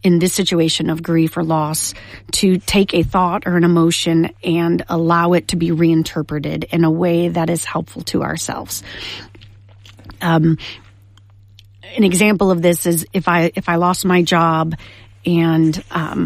in this situation of grief or loss, to take a thought or an emotion and allow it to be reinterpreted in a way that is helpful to ourselves. An example of this is if I lost my job and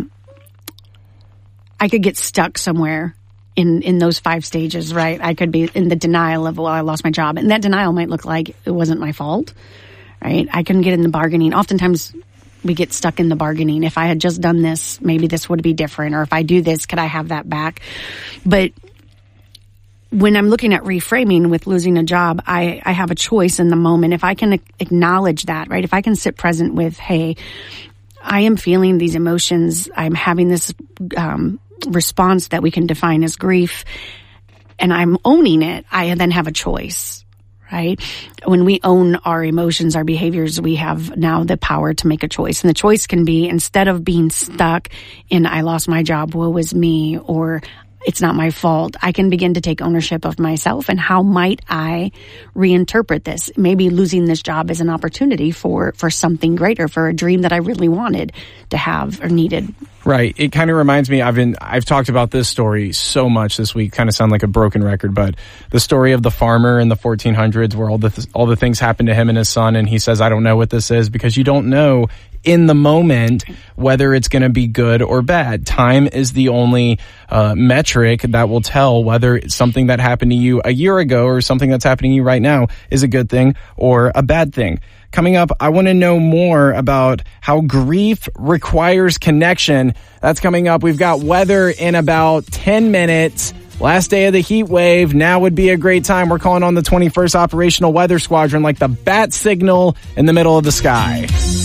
I could get stuck somewhere in those 5 stages, right? I could be in the denial of, well, I lost my job. And that denial might look like it wasn't my fault, right? I couldn't get in the bargaining. Oftentimes we get stuck in the bargaining. If I had just done this, maybe this would be different. Or if I do this, could I have that back? But when I'm looking at reframing with losing a job, I have a choice in the moment. If I can acknowledge that, right? If I can sit present with, hey, I am feeling these emotions. I'm having this response that we can define as grief, and I'm owning it, I then have a choice, right? When we own our emotions, our behaviors, we have now the power to make a choice. And the choice can be, instead of being stuck in, I lost my job, woe is me, or it's not my fault, I can begin to take ownership of myself and how might I reinterpret this? Maybe losing this job is an opportunity for something greater, for a dream that I really wanted to have or needed. Right. It kind of reminds me, I've talked about this story so much this week, kind of sound like a broken record, but the story of the farmer in the 1400s where all the things happened to him and his son, and he says, I don't know what this is, because you don't know in the moment whether it's going to be good or bad. Time is the only metric that will tell whether something that happened to you a year ago or something that's happening to you right now is a good thing or a bad thing. Coming up, I want to know more about how grief requires connection. That's coming up. We've got weather in about 10 minutes. Last day of the heat wave. Now would be a great time. We're calling on the 21st Operational Weather Squadron like the bat signal in the middle of the sky.